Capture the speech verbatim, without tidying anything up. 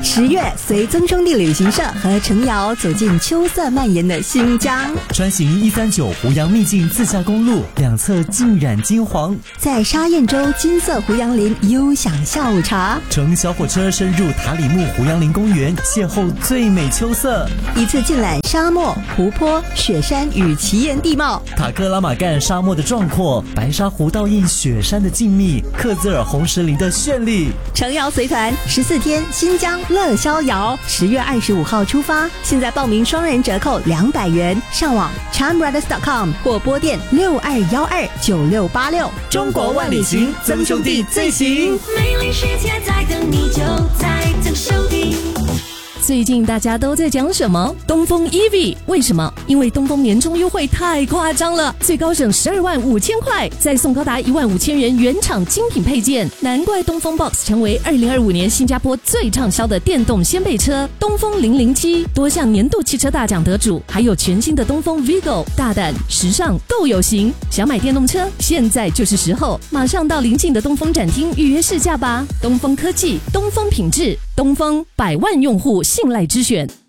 十月，随曾兄弟旅行社和程瑶走进秋色蔓延的新疆， 穿行一三九胡杨秘境自驾公路，两侧浸染金黄， 在沙堰洲金色胡杨林悠享下午茶， 乘小火车深入塔里木胡杨林公园，邂逅最美秋色， 一次尽览沙漠、湖泊、雪山与奇岩地貌， 塔克拉玛干沙漠的壮阔，白沙湖倒映雪山的静谧，克孜尔红石林的绚丽。 程瑶随团十四天新疆乐逍遥，十月二十五号出发，现在报名双人折扣两百元，上网 charmbrothers dot com 或拨电六二幺二九六八六。 中国万里行，曾兄弟最行。 美丽世界在等你，就在曾兄弟。 最近大家都在讲什么？东风 E V， 为什么？因为东风年终优惠太夸张了，最高省十二万五千块，再送高达一万五千元原厂精品配件，难怪东风 Box 成为二零二五年新加坡最畅销的电动掀背车。东风零零七多项年度汽车大奖得主，还有全新的东风 Vigo， 大胆、时尚、够有型。想买电动车，现在就是时候，马上到邻近的东风展厅预约试驾吧。东风科技，东风品质，东风百万用户信赖之选。